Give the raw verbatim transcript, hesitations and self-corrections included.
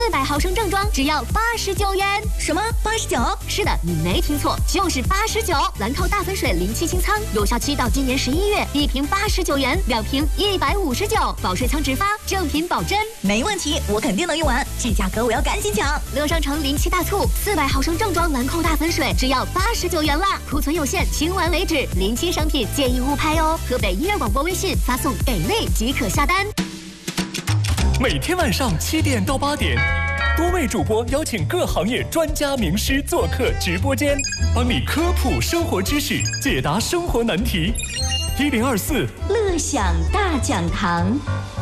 四百毫升正装只要八十九元。 什么？八十九？ 是的，你没听错，就是八十九。兰蔻大粉水零七清仓，有效期到今年十一月，一瓶八十九元，两瓶一百五十九。保水仓直发，正品保真。 没问题，我肯定能用完。这价格我要赶紧抢。 乐商城零七大促，四百毫升正装兰蔻大粉水只要八十九元啦，库存有限，清完为止。零七商品建议勿拍哦。河北音乐广播微信发送给力即可下单。 每天晚上七点到八点，多位主播邀请各行业专家名师做客直播间，帮你科普生活知识，解答生活难题。一零二四乐享大讲堂。